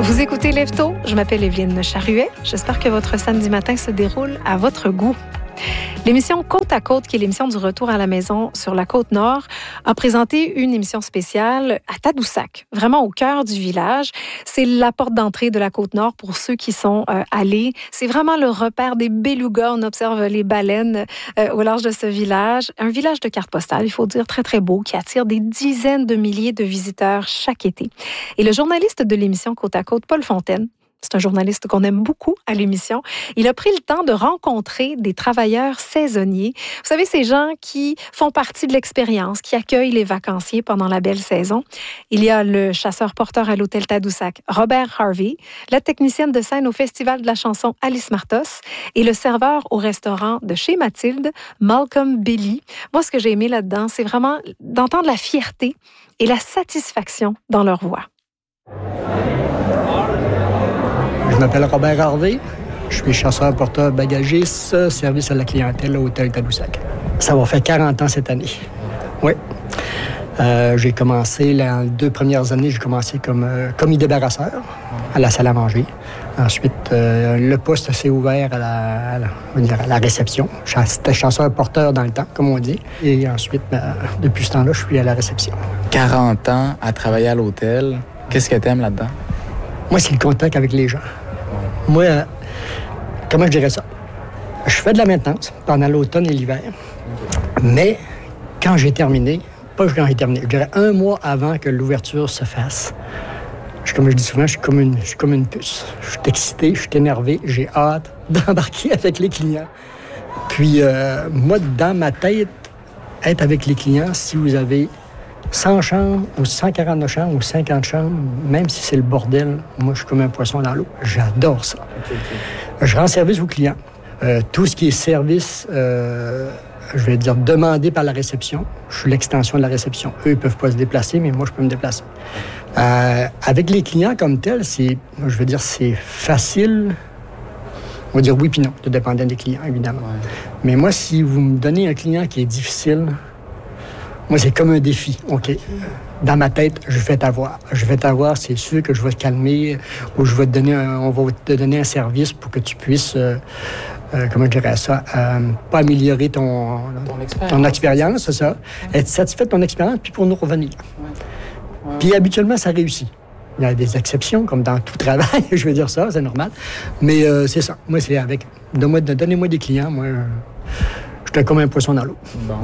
Vous écoutez Lève-Tôt, je m'appelle Evelyne Charruet. J'espère que votre samedi matin se déroule à votre goût. L'émission Côte à Côte, qui est l'émission du retour à la maison sur la Côte-Nord, a présenté une émission spéciale à Tadoussac, vraiment au cœur du village. C'est la porte d'entrée de la Côte-Nord pour ceux qui sont allés. C'est vraiment le repère des belugas. On observe les baleines au large de ce village. Un village de carte postale, il faut dire, très, très beau, qui attire des dizaines de milliers de visiteurs chaque été. Et le journaliste de l'émission Côte à Côte, Paul Fontaine, c'est un journaliste qu'on aime beaucoup à l'émission. Il a pris le temps de rencontrer des travailleurs saisonniers. Vous savez, ces gens qui font partie de l'expérience, qui accueillent les vacanciers pendant la belle saison. Il y a le chasseur-porteur à l'hôtel Tadoussac, Robert Harvey, la technicienne de scène au Festival de la chanson, Alice Martos, et le serveur au restaurant de chez Mathilde, Malcolm Billy. Moi, ce que j'ai aimé là-dedans, c'est vraiment d'entendre la fierté et la satisfaction dans leur voix. Je m'appelle Robert Harvey. Je suis chasseur-porteur bagagiste, service à la clientèle à l'hôtel Tadoussac. Ça va faire 40 ans cette année. Oui. J'ai commencé, les 2 premières années, j'ai commencé comme commis débarrasseur à la salle à manger. Ensuite, le poste s'est ouvert à la réception. C'était chasseur-porteur dans le temps, comme on dit. Et ensuite, depuis ce temps-là, je suis à la réception. 40 ans à travailler à l'hôtel. Qu'est-ce que tu aimes là-dedans? Moi, c'est le contact avec les gens. Moi, comment je dirais ça? Je fais de la maintenance pendant l'automne et l'hiver. Mais quand j'ai terminé, pas quand j'ai terminé, je dirais 1 mois avant que l'ouverture se fasse, comme je dis souvent, je suis comme une puce. Je suis excité, je suis énervé, j'ai hâte d'embarquer avec les clients. Puis, moi, dans ma tête, être avec les clients, si vous avez 100 chambres ou 149 chambres ou 50 chambres, même si c'est le bordel, moi, je suis comme un poisson dans l'eau. J'adore ça. Okay. Je rends service aux clients. Tout ce qui est service, je vais dire, demandé par la réception. Je suis l'extension de la réception. Eux, ils ne peuvent pas se déplacer, mais moi, je peux me déplacer. Avec les clients comme tels, c'est facile. On va dire oui puis non, tout dépendant des clients, évidemment. Ouais. Mais moi, si vous me donnez un client qui est difficile, moi, c'est comme un défi, OK? Dans ma tête, je vais t'avoir. Je vais t'avoir, c'est sûr que je vais te calmer ou on va te donner un service pour que tu puisses, comment je dirais ça, pas améliorer ton expérience, c'est ça. Être satisfait de ton expérience, puis pour nous revenir. Ouais. Puis habituellement, ça réussit. Il y a des exceptions, comme dans tout travail, je veux dire ça, c'est normal. Mais c'est ça. Moi, c'est avec. Donnez-moi des clients, moi, je suis comme un poisson dans l'eau. Bon.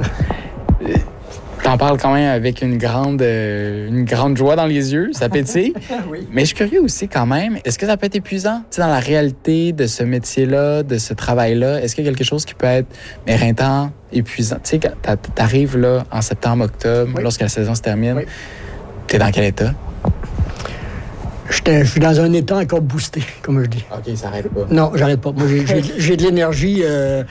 T'en parles quand même avec une grande joie dans les yeux, ça pétille. Oui. Mais je suis curieux aussi quand même, est-ce que ça peut être épuisant? Tu sais, dans la réalité de ce métier-là, de ce travail-là, est-ce qu'il y a quelque chose qui peut être éreintant, épuisant? Tu sais, quand t'arrives là en septembre, octobre, oui, lorsque la saison se termine, oui, t'es dans quel état? Je suis dans un état encore boosté, comme je dis. OK, ça n'arrête pas. Non, j'arrête pas. Moi, j'ai de l'énergie.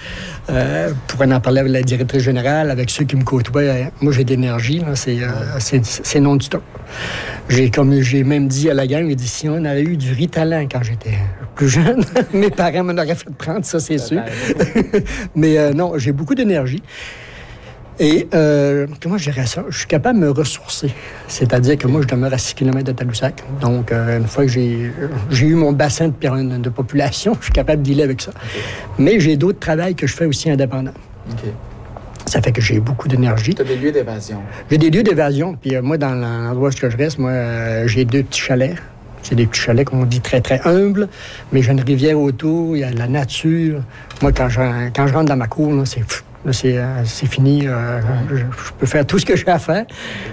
Pour en parler avec la directrice générale, avec ceux qui me côtoient, moi, j'ai de l'énergie. Là, c'est non-stop. J'ai même dit à la gang, j'ai dit, si on avait eu du Ritalin quand j'étais plus jeune, mes parents m'en auraient fait prendre, ça, c'est sûr. Mais non, j'ai beaucoup d'énergie. Et comment je dirais ça? Je suis capable de me ressourcer. C'est-à-dire que moi, je demeure à 6 km de Tadoussac. Donc, une fois que j'ai eu mon bassin de population, je suis capable de dealer avec ça. Okay. Mais j'ai d'autres travails que je fais aussi indépendants. Okay. Ça fait que j'ai beaucoup d'énergie. Tu as des lieux d'évasion? J'ai des lieux d'évasion. Puis moi, dans l'endroit où je reste, moi, j'ai 2 petits chalets. C'est des petits chalets, comme on dit, très, très humbles. Mais j'ai une rivière autour, il y a de la nature. Moi, quand je rentre dans ma cour, là, c'est fini. Je peux faire tout ce que j'ai à faire.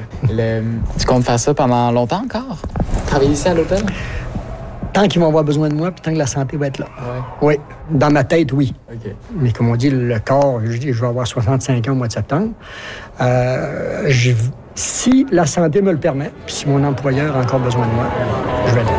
Tu comptes faire ça pendant longtemps encore? Travailler ici à l'hôtel? Tant qu'ils vont avoir besoin de moi, puis tant que la santé va être là. Ouais. Oui. Dans ma tête, oui. Okay. Mais comme on dit, le corps, je vais avoir 65 ans au mois de septembre. Si la santé me le permet, puis si mon employeur a encore besoin de moi, je vais l'aider.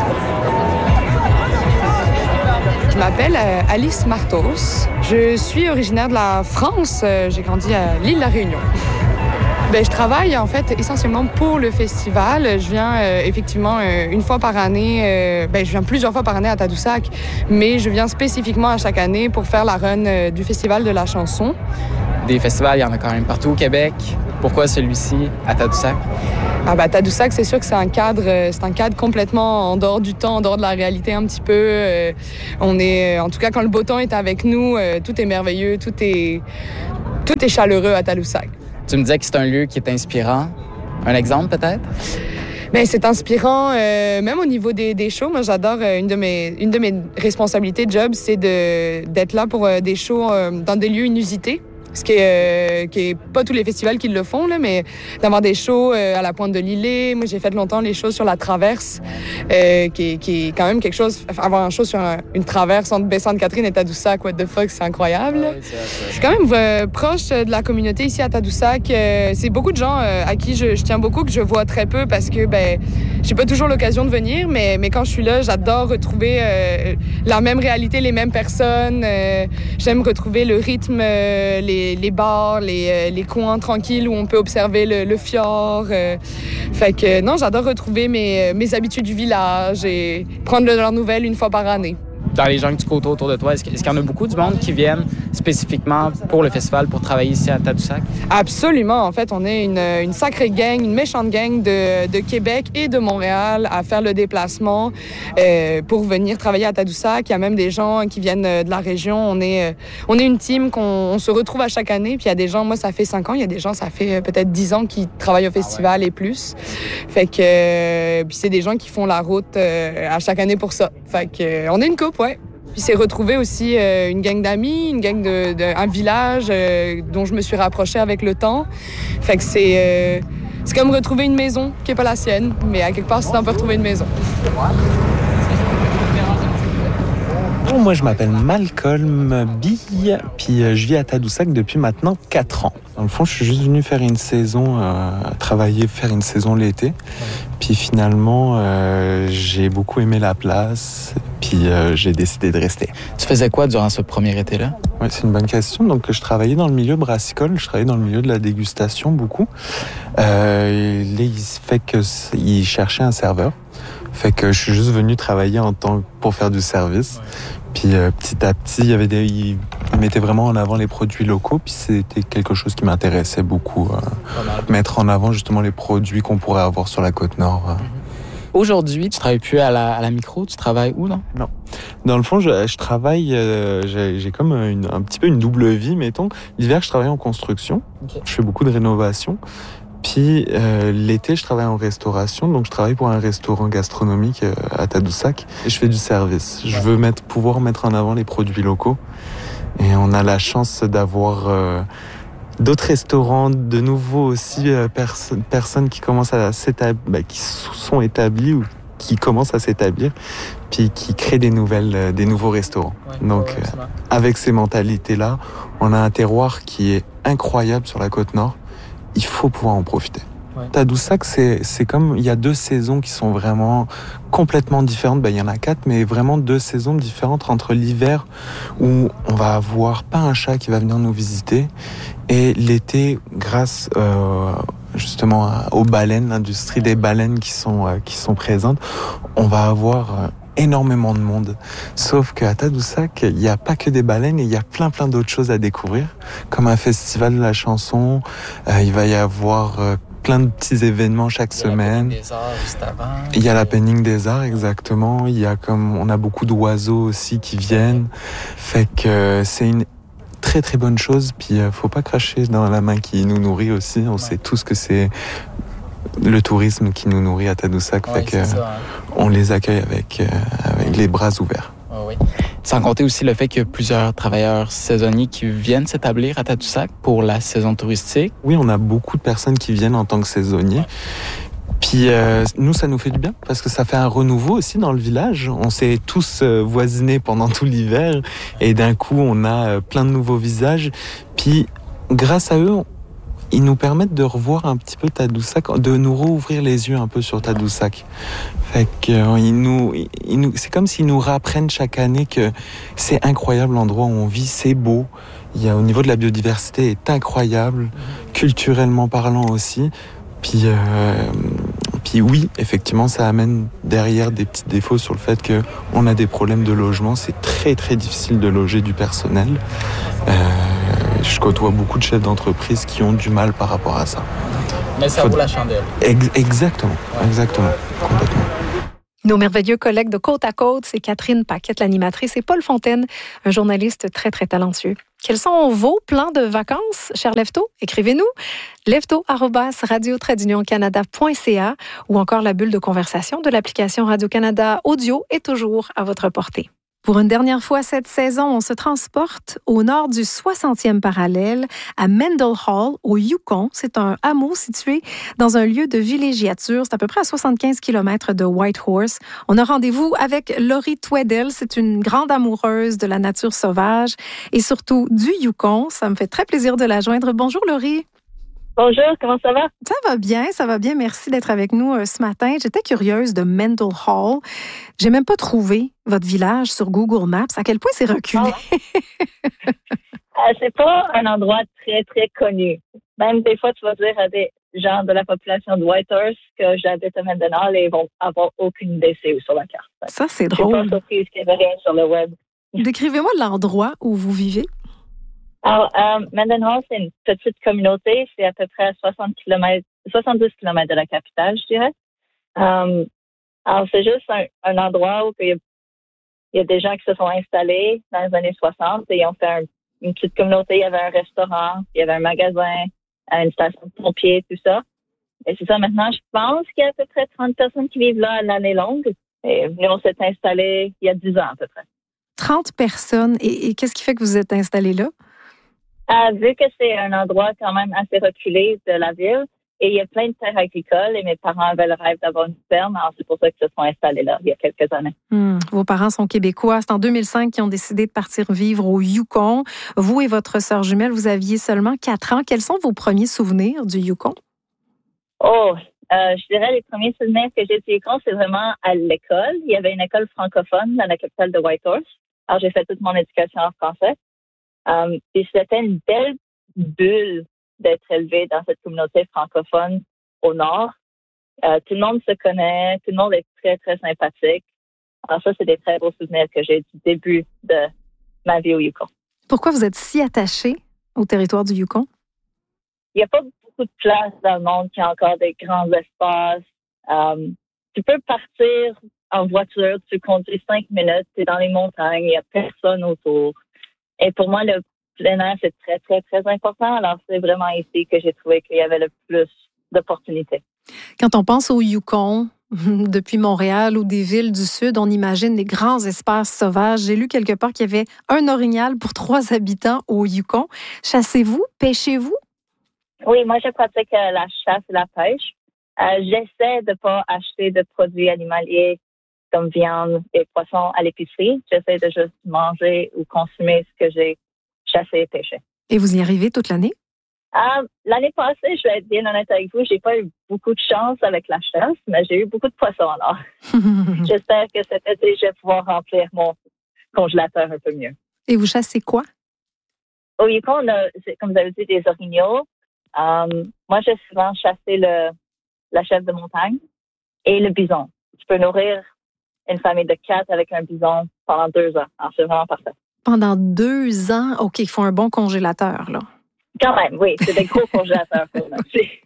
Je m'appelle Alice Martos. Je suis originaire de la France. J'ai grandi à l'île de la Réunion. Je travaille en fait essentiellement pour le festival. Je viens effectivement une fois par année. Je viens plusieurs fois par année à Tadoussac, mais je viens spécifiquement à chaque année pour faire la run du festival de la chanson. Des festivals, il y en a quand même partout au Québec. Pourquoi celui-ci à Tadoussac? Tadoussac, c'est sûr que c'est un cadre complètement en dehors du temps, en dehors de la réalité un petit peu. En tout cas, quand le beau temps est avec nous, tout est merveilleux, tout est chaleureux à Tadoussac. Tu me disais que c'est un lieu qui est inspirant. Un exemple peut-être? Bien, c'est inspirant, même au niveau des shows. Moi, j'adore, une de mes responsabilités de job, c'est d'être là pour des shows dans des lieux inusités. Ce qui est pas tous les festivals qui le font, là, mais d'avoir des shows à la Pointe de l'Îlet. Moi, j'ai fait longtemps les shows sur la Traverse, qui est quand même quelque chose. Avoir un show sur une traverse entre Baie-Sainte-Catherine et Tadoussac, what the fuck, c'est incroyable. Ouais, je suis quand même proche de la communauté ici à Tadoussac. C'est beaucoup de gens à qui je tiens beaucoup, que je vois très peu parce que j'ai pas toujours l'occasion de venir, mais quand je suis là, j'adore retrouver la même réalité, les mêmes personnes. J'aime retrouver le rythme, les bars, les coins tranquilles où on peut observer le fjord. Fait que non, j'adore retrouver mes habitudes du village et prendre de leurs nouvelles une fois par année. Dans les gens que tu côtoies autour de toi, est-ce qu'il y en a beaucoup du monde qui viennent spécifiquement pour le festival, pour travailler ici à Tadoussac? Absolument. En fait, on est une sacrée gang, une méchante gang de Québec et de Montréal à faire le déplacement pour venir travailler à Tadoussac. Il y a même des gens qui viennent de la région. On est une team qu'on se retrouve à chaque année. Puis il y a des gens, moi, ça fait 5 ans. Il y a des gens, ça fait peut-être 10 ans qui travaillent au festival et plus. Fait que puis c'est des gens qui font la route à chaque année pour ça. Fait que on est une couple, ouais. Puis c'est retrouver aussi une gang d'amis, une gang un village dont je me suis rapprochée avec le temps. Fait que c'est comme retrouver une maison qui n'est pas la sienne, mais à quelque part, c'est un peu retrouver une maison. Moi, je m'appelle Malcolm Bille, puis je vis à Tadoussac depuis maintenant 4 ans. Dans le fond, je suis juste venu faire une saison, faire une saison l'été. Puis finalement, j'ai beaucoup aimé la place, puis j'ai décidé de rester. Tu faisais quoi durant ce premier été-là? Ouais, c'est une bonne question. Donc, je travaillais dans le milieu brassicole, je travaillais dans le milieu de la dégustation beaucoup. Il fait qu'il cherchait un serveur. Fait que je suis juste venu travailler pour faire du service. Puis petit à petit, il mettait vraiment en avant les produits locaux. Puis c'était quelque chose qui m'intéressait beaucoup. Mettre en avant justement les produits qu'on pourrait avoir sur la Côte-Nord. Aujourd'hui, tu travailles plus à la micro, tu travailles où, non? Non. Dans le fond, je travaille, j'ai comme un petit peu une double vie, mettons. L'hiver, je travaille en construction. Okay. Je fais beaucoup de rénovation. Puis l'été, je travaille en restauration, donc je travaille pour un restaurant gastronomique à Tadoussac et je fais du service. Je veux pouvoir mettre en avant les produits locaux et on a la chance d'avoir d'autres restaurants, de nouveau aussi personnes qui commencent à qui sont établis ou qui commencent à s'établir, puis qui créent des nouveaux restaurants. Ouais, donc avec ces mentalités-là, on a un terroir qui est incroyable sur la Côte-Nord. Il faut pouvoir en profiter. Ouais. Tadoussac, c'est comme, il y a 2 saisons qui sont vraiment complètement différentes. Il y en a 4, mais vraiment 2 saisons différentes entre l'hiver où on va avoir pas un chat qui va venir nous visiter et l'été, grâce justement aux baleines, l'industrie des baleines qui sont présentes, on va avoir énormément de monde. Sauf qu'à Tadoussac, il n'y a pas que des baleines, il y a plein d'autres choses à découvrir, comme un festival de la chanson. Il va y avoir plein de petits événements chaque semaine. Il y a l'happening des arts, exactement. On a beaucoup d'oiseaux aussi qui viennent. Fait que c'est une très très bonne chose. Puis faut pas cracher dans la main qui nous nourrit aussi. On sait tous que c'est le tourisme qui nous nourrit à Tadoussac, fait que on les accueille avec les bras ouverts. Oui. Sans compter aussi le fait qu'il y a plusieurs travailleurs saisonniers qui viennent s'établir à Tadoussac pour la saison touristique. Oui, on a beaucoup de personnes qui viennent en tant que saisonniers. Puis nous, ça nous fait du bien parce que ça fait un renouveau aussi dans le village. On s'est tous voisinés pendant tout l'hiver et d'un coup, on a plein de nouveaux visages. Puis grâce à eux, ils nous permettent de revoir un petit peu Tadoussac, de nous rouvrir les yeux un peu sur Tadoussac. Fait que c'est comme s'ils nous rapprennent chaque année que c'est incroyable l'endroit où on vit, c'est beau. Au niveau de la biodiversité est incroyable, culturellement parlant aussi. Puis oui, effectivement, ça amène derrière des petits défauts sur le fait qu'on a des problèmes de logement. C'est très très difficile de loger du personnel. je côtoie beaucoup de chefs d'entreprise qui ont du mal par rapport à ça. Mais ça vaut la chandelle. Exactement, complètement. Nos merveilleux collègues de Côte à Côte, c'est Catherine Paquette, l'animatrice, et Paul Fontaine, un journaliste très, très talentueux. Quels sont vos plans de vacances, cher Lefto? Écrivez-nous, lefto@radio-canada.ca ou encore la bulle de conversation de l'application Radio-Canada Audio est toujours à votre portée. Pour une dernière fois cette saison, on se transporte au nord du 60e parallèle, à Mendel Hall, au Yukon. C'est un hameau situé dans un lieu de villégiature. C'est à peu près à 75 km de Whitehorse. On a rendez-vous avec Laurie Tweddell. C'est une grande amoureuse de la nature sauvage et surtout du Yukon. Ça me fait très plaisir de la joindre. Bonjour Laurie. Bonjour, comment ça va? Ça va bien. Merci d'être avec nous ce matin. J'étais curieuse de Mendel Hall. J'ai même pas trouvé votre village sur Google Maps. À quel point c'est reculé? C'est pas un endroit très, très connu. Même des fois, tu vas dire à des gens de la population de Whitehorse que j'habite à Mendel Hall et ils vont avoir aucune idée c'est où sur la carte. Ça, c'est drôle. Je suis pas surprise qu'il n'y avait rien sur le web. Décrivez-moi l'endroit où vous vivez. Alors, Mendel Hall, c'est une petite communauté. C'est à peu près à 70 km de la capitale, je dirais. Alors, c'est juste un endroit où il y a des gens qui se sont installés dans les années 60 et ils ont fait une petite communauté. Il y avait un restaurant, il y avait un magasin, une station de pompiers, tout ça. Et c'est ça, maintenant, je pense qu'il y a à peu près 30 personnes qui vivent là à l'année longue. Et nous, on s'est installés il y a 10 ans à peu près. 30 personnes. Et qu'est-ce qui fait que vous êtes installés là? Vu que c'est un endroit quand même assez reculé de la ville, et il y a plein de terres agricoles, et mes parents avaient le rêve d'avoir une ferme, alors c'est pour ça qu'ils se sont installés là il y a quelques années. Vos parents sont québécois. C'est en 2005 qu'ils ont décidé de partir vivre au Yukon. Vous et votre sœur jumelle, vous aviez seulement 4 ans. Quels sont vos premiers souvenirs du Yukon? Je dirais les premiers souvenirs que j'ai du Yukon, c'est vraiment à l'école. Il y avait une école francophone dans la capitale de Whitehorse. Alors j'ai fait toute mon éducation en français. Et c'était une belle bulle d'être élevé dans cette communauté francophone au nord. Tout le monde se connaît, tout le monde est très, très sympathique. Alors ça, c'est des très beaux souvenirs que j'ai du début de ma vie au Yukon. Pourquoi vous êtes si attaché au territoire du Yukon? Il n'y a pas beaucoup de place dans le monde qui a encore des grands espaces. Tu peux partir en voiture, tu conduis 5 minutes, tu es dans les montagnes, il n'y a personne autour. Et pour moi, le plein air, c'est très, très, très important. Alors, c'est vraiment ici que j'ai trouvé qu'il y avait le plus d'opportunités. Quand on pense au Yukon, depuis Montréal ou des villes du Sud, on imagine des grands espaces sauvages. J'ai lu quelque part qu'il y avait un orignal pour 3 habitants au Yukon. Chassez-vous? Pêchez-vous? Oui, moi, je pratique la chasse et la pêche. J'essaie de ne pas acheter de produits animaliers comme viande et poisson à l'épicerie. J'essaie de juste manger ou consommer ce que j'ai chassé et pêché. Et vous y arrivez toute l'année? L'année passée, je vais être bien honnête avec vous, j'ai pas eu beaucoup de chance avec la chasse, mais j'ai eu beaucoup de poissons alors. J'espère que cet été, je vais pouvoir remplir mon congélateur un peu mieux. Et vous chassez quoi? Au Yukon, on a, comme vous avez dit, des orignaux. Moi, j'ai souvent chassé la chèvre de montagne et le bison. Tu peux nourrir une famille de 4 avec un bison pendant 2 ans. Alors, c'est vraiment parfait. Pendant 2 ans? OK, il faut un bon congélateur, là. Quand même, oui. C'est des gros congélateurs pour nous.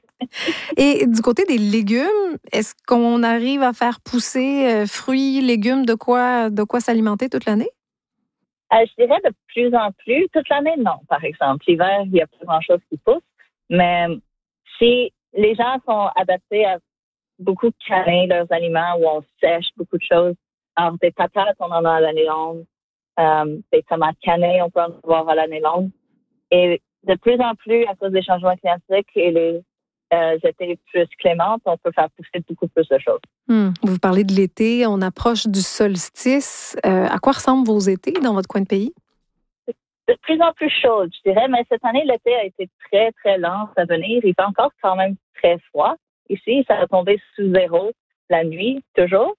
Et du côté des légumes, est-ce qu'on arrive à faire pousser fruits, légumes, de quoi s'alimenter toute l'année? Je dirais de plus en plus. Toute l'année, non, par exemple. L'hiver, il n'y a pas grand-chose qui pousse. Mais si les gens sont adaptés à beaucoup canner leurs aliments où on sèche beaucoup de choses. Alors, des patates, on en a à l'année longue. Des tomates cannées, on peut en avoir à l'année longue. Et de plus en plus, à cause des changements climatiques et les étés plus clémentes, on peut faire pousser beaucoup plus de choses. Vous parlez de l'été, on approche du solstice. À quoi ressemblent vos étés dans votre coin de pays? De plus en plus chaud, je dirais, mais cette année, l'été a été très, très lent à venir. Il fait encore quand même très froid. Ici, ça va tomber sous 0 la nuit, toujours.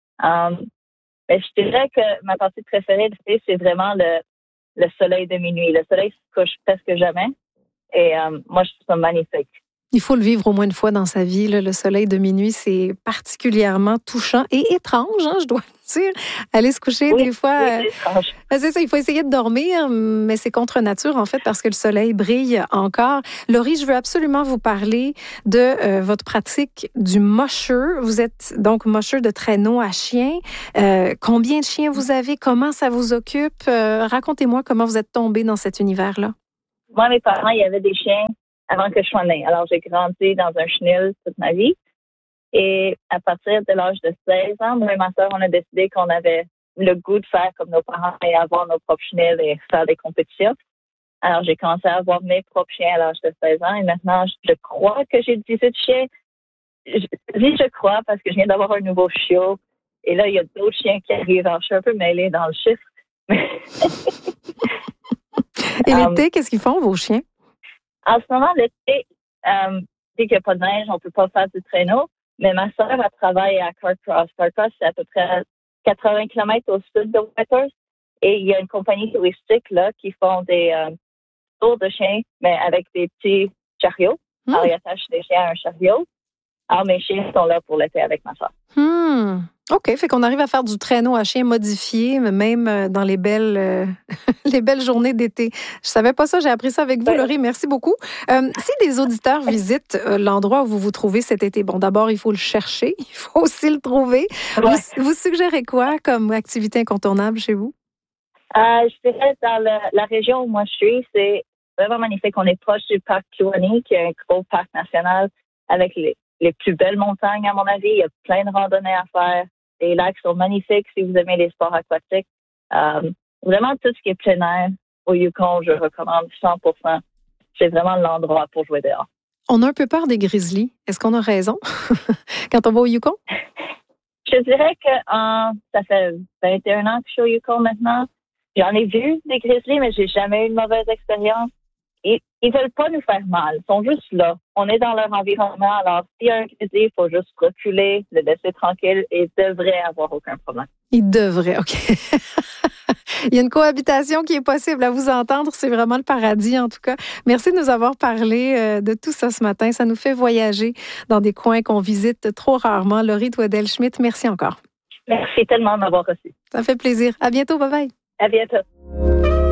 Mais je dirais que ma partie préférée de l'été, c'est vraiment le soleil de minuit. Le soleil se couche presque jamais. Et moi, je trouve ça magnifique. Il faut le vivre au moins une fois dans sa vie. Là. Le soleil de minuit, c'est particulièrement touchant et étrange, je dois le dire. Aller se coucher, des fois... Oui, c'est étrange. C'est ça, il faut essayer de dormir, mais c'est contre nature, en fait, parce que le soleil brille encore. Laurie, je veux absolument vous parler de votre pratique du musher. Vous êtes donc musher de traîneau à chiens. Combien de chiens vous avez? Comment ça vous occupe? Racontez-moi comment vous êtes tombé dans cet univers-là. Moi, mes parents, il y avait des chiens avant que je sois née. Alors, j'ai grandi dans un chenil toute ma vie. Et à partir de l'âge de 16 ans, moi et ma soeur, on a décidé qu'on avait le goût de faire comme nos parents et avoir nos propres chenils et faire des compétitions. Alors, j'ai commencé à avoir mes propres chiens à l'âge de 16 ans. Et maintenant, je crois que j'ai 18 chiens. Je crois parce que je viens d'avoir un nouveau chiot. Et là, il y a d'autres chiens qui arrivent. Alors, je suis un peu mêlée dans le chiffre. Et l'été, qu'est-ce qu'ils font, vos chiens? En ce moment, l'été, dès qu'il n'y a pas de neige, on ne peut pas faire du traîneau. Mais ma soeur, elle travaille à Carcross. Carcross, c'est à peu près 80 km au sud de Whitehorse. Et il y a une compagnie touristique là qui font des tours de chiens, mais avec des petits chariots. Alors, ils attachent les chiens à un chariot. Alors, mes chiens sont là pour l'été avec ma soeur. OK, fait qu'on arrive à faire du traîneau à chien modifié, même dans les belles, les belles journées d'été. Je savais pas ça, j'ai appris ça avec vous, Laurie. Merci beaucoup. Si des auditeurs visitent l'endroit où vous vous trouvez cet été, bon, d'abord, il faut le chercher, il faut aussi le trouver. Ouais. Vous suggérez quoi comme activité incontournable chez vous? Je dirais dans la région où moi je suis, c'est vraiment magnifique. On est proche du parc Kluane, qui est un gros parc national avec les plus belles montagnes, à mon avis. Il y a plein de randonnées à faire. Les lacs sont magnifiques si vous aimez les sports aquatiques. Vraiment, tout ce qui est plein air au Yukon, je recommande 100%. C'est vraiment l'endroit pour jouer dehors. On a un peu peur des grizzlies. Est-ce qu'on a raison quand on va au Yukon? Je dirais que ça fait 21 ans que je suis au Yukon maintenant. J'en ai vu des grizzlies, mais j'ai jamais eu une mauvaise expérience. Ils veulent pas nous faire mal. Ils sont juste là. On est dans leur environnement. Alors, s'il y a un grizzly, il faut juste reculer, le laisser tranquille et il devrait avoir aucun problème. Il devrait, OK. Il y a une cohabitation qui est possible. À vous entendre, c'est vraiment le paradis, en tout cas. Merci de nous avoir parlé de tout ça ce matin. Ça nous fait voyager dans des coins qu'on visite trop rarement. Laurie Tweddell-Schmidt, merci encore. Merci tellement de m'avoir reçu. Ça fait plaisir. À bientôt. Bye-bye. À bientôt.